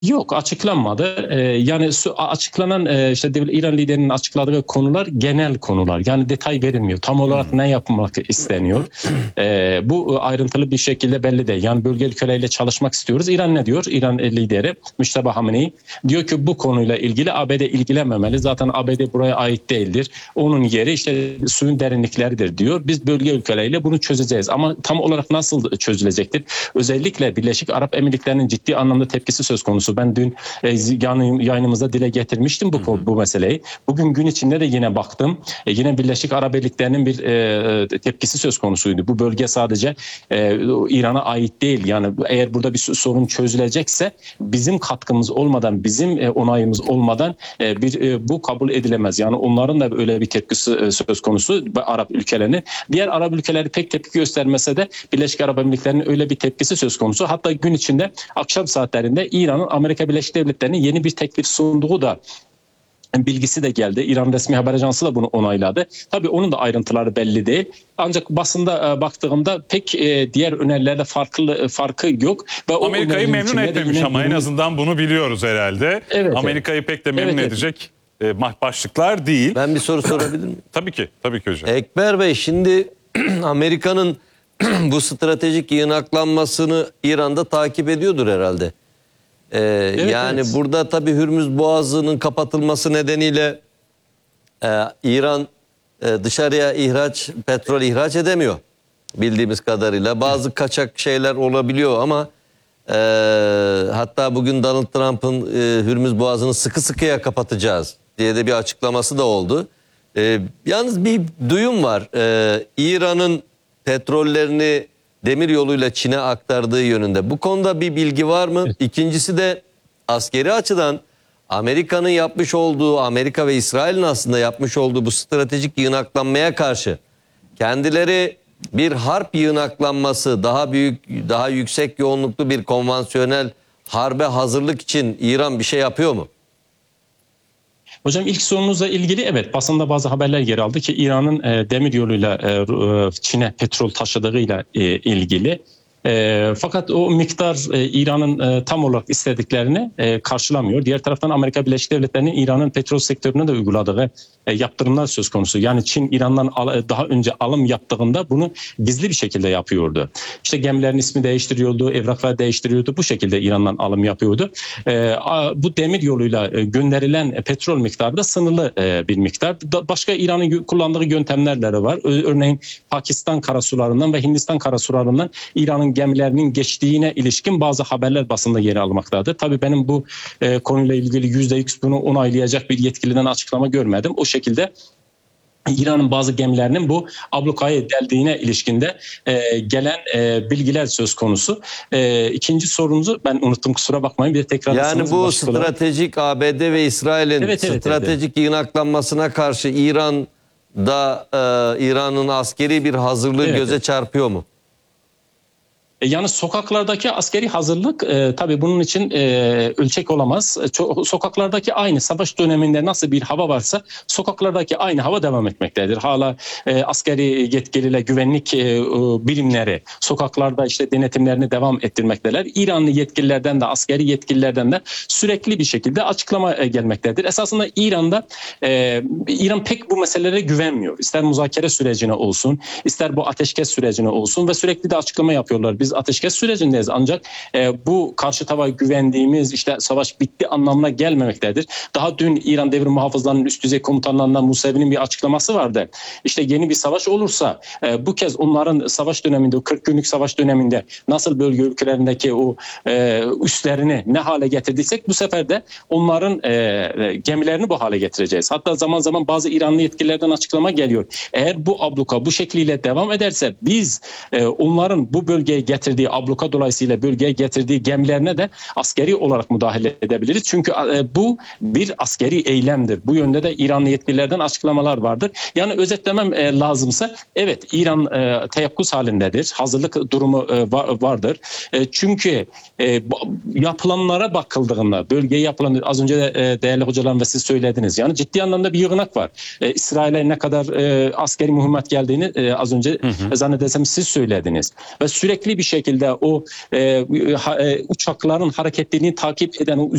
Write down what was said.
Yok, açıklanmadı. Yani açıklanan işte İran liderinin açıkladığı konular genel konular. Yani detay verilmiyor. Tam olarak ne yapmak isteniyor? Bu ayrıntılı bir şekilde belli değil. Yani bölge ülkeleriyle çalışmak istiyoruz. İran ne diyor? İran lideri Müşteba Hamenei diyor ki bu konuyla ilgili ABD ilgilenmemeli. Zaten ABD buraya ait değildir. Onun yeri işte suyun derinlikleridir diyor. Biz bölge ülkeleriyle bunu çözeceğiz. Ama tam olarak nasıl çözülecektir? Özellikle Birleşik Arap Emirlikleri'nin ciddi anlamda tepkisi söz konusu. Ben dün yayınımızda dile getirmiştim bu meseleyi. Bugün gün içinde de yine baktım. Yine Birleşik Arap Emirlikleri'nin bir tepkisi söz konusuydu. Bu bölge sadece İran'a ait değil. Yani eğer burada bir sorun çözülecekse bizim katkımız olmadan, bizim onayımız olmadan bu kabul edilemez. Yani onların da öyle bir tepkisi söz konusu Arap ülkelerinin. Diğer Arap ülkeleri pek tepki göstermese de Birleşik Arap Emirlikleri'nin öyle bir tepkisi söz konusu. Hatta gün içinde akşam saatlerinde İran'ın Amerika Birleşik Devletleri'ne yeni bir teklif sunduğu da bilgisi de geldi. İran resmi haber ajansı da bunu onayladı. Tabii onun da ayrıntıları belli değil. Ancak basında baktığımda pek diğer önerilerle farkı yok. Ve Amerika'yı memnun etmemiş ama en azından bunu biliyoruz herhalde. Evet, Amerika'yı pek de memnun edecek başlıklar değil. Ben bir soru sorabilir miyim? Tabii ki hocam. Ekber Bey, şimdi Amerika'nın bu stratejik yığınaklanmasını İran'da takip ediyordur herhalde. Yani burada tabii Hürmüz Boğazı'nın kapatılması nedeniyle İran dışarıya petrol ihraç edemiyor bildiğimiz kadarıyla. Bazı kaçak şeyler olabiliyor ama hatta bugün Donald Trump'ın Hürmüz Boğazı'nı sıkı sıkıya kapatacağız diye de bir açıklaması da oldu. Yalnız bir duyum var. İran'ın petrollerini demir yoluyla Çin'e aktardığı yönünde. Bu konuda bir bilgi var mı? İkincisi de askeri açıdan Amerika'nın yapmış olduğu, Amerika ve İsrail'in aslında yapmış olduğu bu stratejik yığınaklanmaya karşı kendileri bir harp yığınaklanması, daha büyük, daha yüksek yoğunluklu bir konvansiyonel harbe hazırlık için İran bir şey yapıyor mu? Hocam ilk sorunuzla ilgili evet basında bazı haberler yer aldı ki İran'ın demir yoluyla Çin'e petrol taşıdığıyla ilgili. Fakat o miktar İran'ın tam olarak istediklerini karşılamıyor. Diğer taraftan Amerika Birleşik Devletleri'nin İran'ın petrol sektörüne de uyguladığı yaptırımlar söz konusu. Yani Çin İran'dan daha önce alım yaptığında bunu gizli bir şekilde yapıyordu. İşte gemilerin ismi değiştiriyordu, evraklar değiştiriyordu. Bu şekilde İran'dan alım yapıyordu. Bu demir yoluyla gönderilen petrol miktarı da sınırlı bir miktar. Başka İran'ın kullandığı yöntemler var. Örneğin Pakistan karasularından ve Hindistan karasularından İran'ın gemilerinin geçtiğine ilişkin bazı haberler basında yer almaktadır. Tabii benim bu konuyla ilgili %100 bunu onaylayacak bir yetkiliden açıklama görmedim. O şekilde İran'ın bazı gemilerinin bu ablukaya deldiğine ilişkinde gelen bilgiler söz konusu. İkinci sorunuzu ben unuttum, kusura bakmayın. Bir de tekrar yani bu stratejik ABD ve İsrail'in stratejik yığınaklanmasına karşı İran'ın askeri bir hazırlığı göze çarpıyor mu? Yani sokaklardaki askeri hazırlık tabii bunun için ölçek olamaz. Sokaklardaki aynı savaş döneminde nasıl bir hava varsa sokaklardaki aynı hava devam etmektedir. Hala askeri yetkililer, güvenlik birimleri sokaklarda işte denetimlerini devam ettirmekteler. İranlı yetkililerden de askeri yetkililerden de sürekli bir şekilde açıklama gelmektedir. Esasında İran pek bu meselelere güvenmiyor. İster müzakere sürecine olsun, ister bu ateşkes sürecine olsun ve sürekli de açıklama yapıyorlar. Biz ateşkes sürecindeyiz ancak bu karşı tarafa güvendiğimiz işte savaş bitti anlamına gelmemektedir. Daha dün İran Devrim Muhafızları'nın üst düzey komutanlarından Musevi'nin bir açıklaması vardı. İşte yeni bir savaş olursa bu kez onların savaş döneminde, o 40 günlük savaş döneminde nasıl bölge ülkelerindeki o üslerini ne hale getirdiysek bu sefer de onların gemilerini bu hale getireceğiz. Hatta zaman zaman bazı İranlı yetkililerden açıklama geliyor. Eğer bu abluka bu şekliyle devam ederse biz onların bu bölgeye getirdiği abluka dolayısıyla bölgeye getirdiği gemilerine de askeri olarak müdahale edebiliriz. Çünkü bu bir askeri eylemdir. Bu yönde de İranlı yetkililerden açıklamalar vardır. Yani özetlemem lazımsa evet İran teyakkuz halindedir. Hazırlık durumu vardır. Çünkü yapılanlara bakıldığında bölgeye yapılan az önce de değerli hocalarım ve siz söylediniz. Yani ciddi anlamda bir yığınak var. İsrail'e ne kadar askeri mühimmat geldiğini az önce zannedersem siz söylediniz. Ve sürekli bir şekilde o uçakların hareketliliğini takip eden o